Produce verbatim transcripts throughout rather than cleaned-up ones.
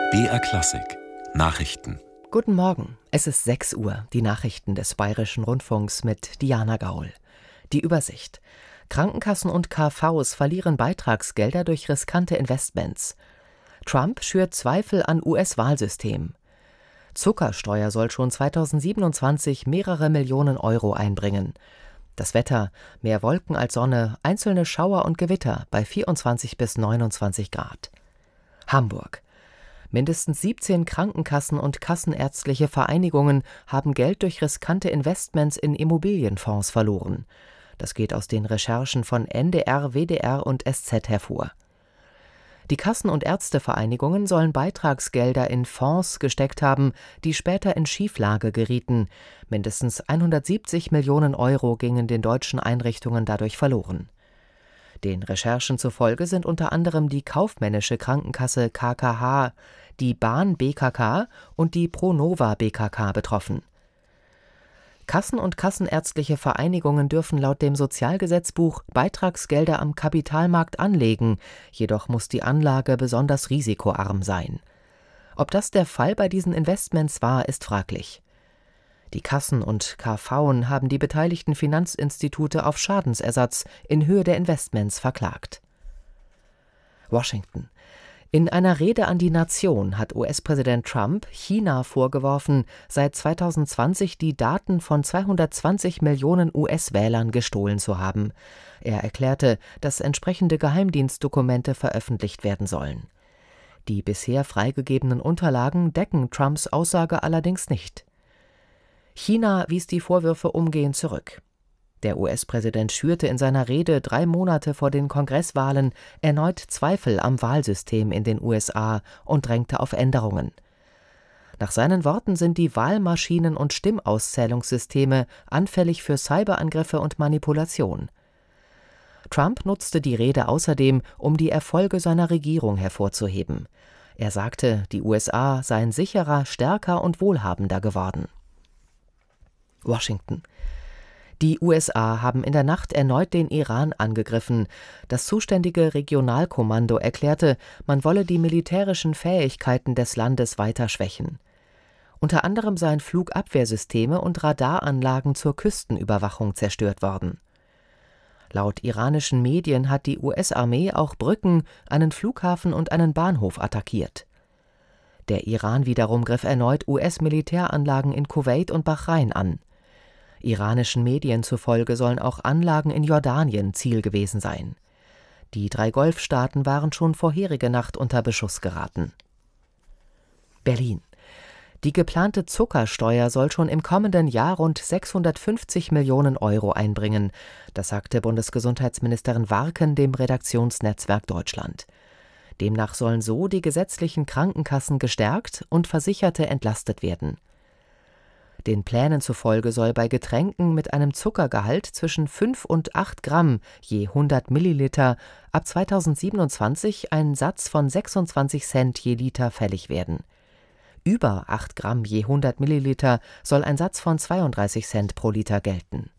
B R Klassik Nachrichten. Guten Morgen, es ist sechs Uhr, die Nachrichten des Bayerischen Rundfunks mit Diana Gaul. Die Übersicht. Krankenkassen und K Vs verlieren Beitragsgelder durch riskante Investments. Trump schürt Zweifel an U S-Wahlsystem. Zuckersteuer soll schon zweitausendsiebenundzwanzig mehrere Millionen Euro einbringen. Das Wetter, mehr Wolken als Sonne, einzelne Schauer und Gewitter bei vierundzwanzig bis neunundzwanzig Grad. Hamburg. Mindestens siebzehn Krankenkassen und kassenärztliche Vereinigungen haben Geld durch riskante Investments in Immobilienfonds verloren. Das geht aus den Recherchen von N D R, W D R und S Z hervor. Die Kassen- und Ärztevereinigungen sollen Beitragsgelder in Fonds gesteckt haben, die später in Schieflage gerieten. Mindestens hundertsiebzig Millionen Euro gingen den deutschen Einrichtungen dadurch verloren. Den Recherchen zufolge sind unter anderem die kaufmännische Krankenkasse K K H, die Bahn B K K und die Pronova B K K betroffen. Kassen- und kassenärztliche Vereinigungen dürfen laut dem Sozialgesetzbuch Beitragsgelder am Kapitalmarkt anlegen, jedoch muss die Anlage besonders risikoarm sein. Ob das der Fall bei diesen Investments war, ist fraglich. Die Kassen und K Vs haben die beteiligten Finanzinstitute auf Schadensersatz in Höhe der Investments verklagt. Washington. In einer Rede an die Nation hat U S-Präsident Trump China vorgeworfen, seit zweitausendzwanzig die Daten von zweihundertzwanzig Millionen U S-Wählern gestohlen zu haben. Er erklärte, dass entsprechende Geheimdienstdokumente veröffentlicht werden sollen. Die bisher freigegebenen Unterlagen decken Trumps Aussage allerdings nicht. China wies die Vorwürfe umgehend zurück. Der U S-Präsident schürte in seiner Rede drei Monate vor den Kongresswahlen erneut Zweifel am Wahlsystem in den U S A und drängte auf Änderungen. Nach seinen Worten sind die Wahlmaschinen und Stimmauszählungssysteme anfällig für Cyberangriffe und Manipulation. Trump nutzte die Rede außerdem, um die Erfolge seiner Regierung hervorzuheben. Er sagte, die U S A seien sicherer, stärker und wohlhabender geworden. Washington. Die U S A haben in der Nacht erneut den Iran angegriffen. Das zuständige Regionalkommando erklärte, man wolle die militärischen Fähigkeiten des Landes weiter schwächen. Unter anderem seien Flugabwehrsysteme und Radaranlagen zur Küstenüberwachung zerstört worden. Laut iranischen Medien hat die U S-Armee auch Brücken, einen Flughafen und einen Bahnhof attackiert. Der Iran wiederum griff erneut U S-Militäranlagen in Kuwait und Bahrain an. Iranischen Medien zufolge sollen auch Anlagen in Jordanien Ziel gewesen sein. Die drei Golfstaaten waren schon vorherige Nacht unter Beschuss geraten. Berlin. Die geplante Zuckersteuer soll schon im kommenden Jahr rund sechshundertfünfzig Millionen Euro einbringen. Das sagte Bundesgesundheitsministerin Warken dem Redaktionsnetzwerk Deutschland. Demnach sollen so die gesetzlichen Krankenkassen gestärkt und Versicherte entlastet werden. Den Plänen zufolge soll bei Getränken mit einem Zuckergehalt zwischen fünf und acht Gramm je hundert Milliliter ab zweitausendsiebenundzwanzig ein Satz von sechsundzwanzig Cent je Liter fällig werden. Über acht Gramm je hundert Milliliter soll ein Satz von zweiunddreißig Cent pro Liter gelten.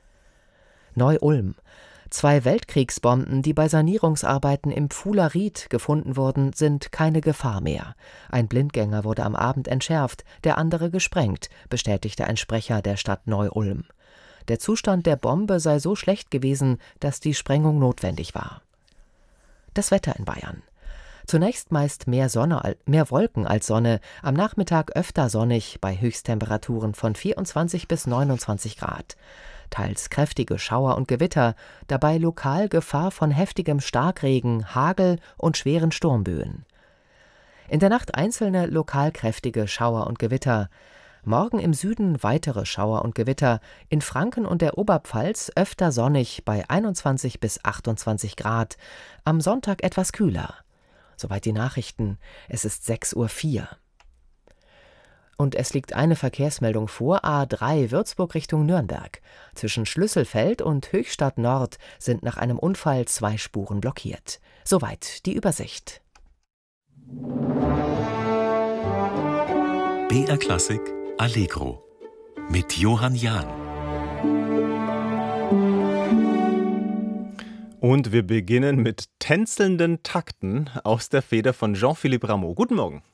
Neu-Ulm. Zwei Weltkriegsbomben, die bei Sanierungsarbeiten im Pfuhler Ried gefunden wurden, sind keine Gefahr mehr. Ein Blindgänger wurde am Abend entschärft, der andere gesprengt, bestätigte ein Sprecher der Stadt Neu-Ulm. Der Zustand der Bombe sei so schlecht gewesen, dass die Sprengung notwendig war. Das Wetter in Bayern. Zunächst meist mehr Sonne, mehr Wolken als Sonne, am Nachmittag öfter sonnig bei Höchsttemperaturen von vierundzwanzig bis neunundzwanzig Grad. Teils kräftige Schauer und Gewitter, dabei lokal Gefahr von heftigem Starkregen, Hagel und schweren Sturmböen. In der Nacht einzelne lokal kräftige Schauer und Gewitter. Morgen im Süden weitere Schauer und Gewitter, in Franken und der Oberpfalz öfter sonnig bei einundzwanzig bis achtundzwanzig Grad, am Sonntag etwas kühler. Soweit die Nachrichten, es ist sechs Uhr vier. Und es liegt eine Verkehrsmeldung vor, A drei Würzburg Richtung Nürnberg. Zwischen Schlüsselfeld und Höchstadt Nord sind nach einem Unfall zwei Spuren blockiert. Soweit die Übersicht. B R Klassik Allegro mit Johann Jahn. Und wir beginnen mit tänzelnden Takten aus der Feder von Jean-Philippe Rameau. Guten Morgen.